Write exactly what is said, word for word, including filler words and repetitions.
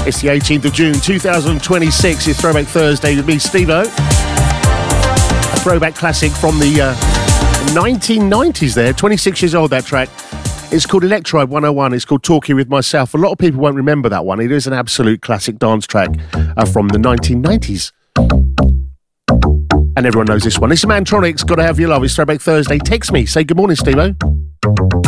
It's the eighteenth of June, two thousand twenty-six. It's Throwback Thursday with me, Steve-O. A throwback classic from the uh, nineteen nineties there. twenty-six years old, that track. It's called Electribe one oh one. It's called Talking With Myself. A lot of people won't remember that one. It is an absolute classic dance track uh, from the nineteen nineties. And everyone knows this one. It's Mantronics, Gotta Have Your Love. It's Throwback Thursday. Text me. Say good morning, Steve-O.